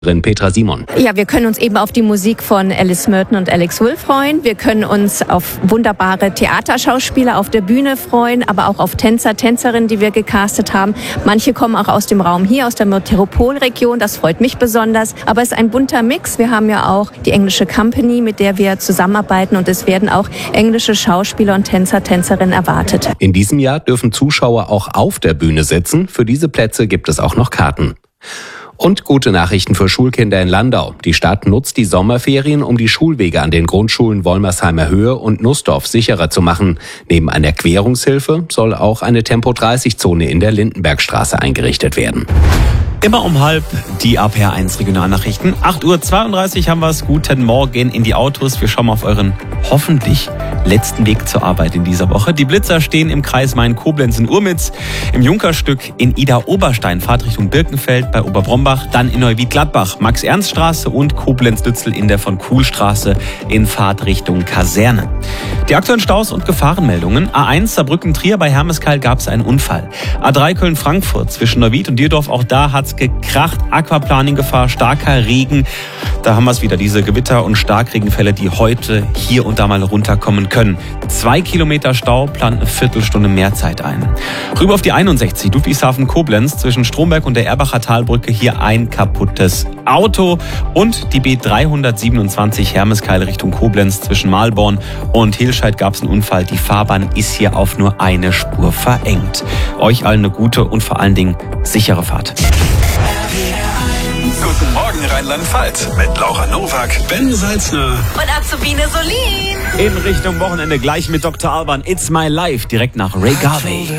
Petra Simon. Ja, wir können uns eben auf die Musik von Alice Merton und Alex Will freuen. Wir können uns auf wunderbare Theaterschauspieler auf der Bühne freuen, aber auch auf Tänzer, Tänzerinnen, die wir gecastet haben. Manche kommen auch aus dem Raum hier, aus der Metropolregion. Das freut mich besonders. Aber es ist ein bunter Mix. Wir haben ja auch die englische Company, mit der wir zusammenarbeiten. Und es werden auch englische Schauspieler und Tänzer, Tänzerinnen erwartet. In diesem Jahr dürfen Zuschauer auch auf der Bühne sitzen. Für diese Plätze gibt es auch noch Karten. Und gute Nachrichten für Schulkinder in Landau. Die Stadt nutzt die Sommerferien, um die Schulwege an den Grundschulen Wolmersheimer Höhe und Nussdorf sicherer zu machen. Neben einer Querungshilfe soll auch eine Tempo-30-Zone in der Lindenbergstraße eingerichtet werden. Immer um 12:30 die APR1 Regionalnachrichten. 8:32 haben wir es. Guten Morgen in die Autos. Wir schauen mal auf euren hoffentlich letzten Weg zur Arbeit in dieser Woche. Die Blitzer stehen im Kreis Main-Koblenz in Urmitz, im Junkerstück in Ida-Oberstein, Fahrtrichtung Birkenfeld bei Oberbrombach, dann in Neuwied-Gladbach, Max-Ernst-Straße und Koblenz-Lützel in der von Kuhl-Straße in Fahrtrichtung Kaserne. Die aktuellen Staus und Gefahrenmeldungen. A1 Saarbrücken-Trier bei Hermeskeil gab es einen Unfall. A3 Köln-Frankfurt zwischen Neuwied und Dierdorf, auch da hat es gekracht. Aquaplaning-Gefahr, starker Regen. Da haben wir es wieder, diese Gewitter- und Starkregenfälle, die heute hier und da mal runterkommen können. 2 Kilometer Stau, plant eine Viertelstunde mehr Zeit ein. Rüber auf die 61, Ludwigshafen-Koblenz, zwischen Stromberg und der Erbacher Talbrücke, hier ein kaputtes Auto. Und die B327 Hermeskeil Richtung Koblenz, zwischen Mahlborn und Hilscheid gab es einen Unfall. Die Fahrbahn ist hier auf nur eine Spur verengt. Euch allen eine gute und vor allen Dingen sichere Fahrt. Guten Morgen Rheinland-Pfalz mit Laura Nowak, Ben Salzner und Azubine Solin. In Richtung Wochenende gleich mit Dr. Alban. It's My Life direkt nach Ray Garvey.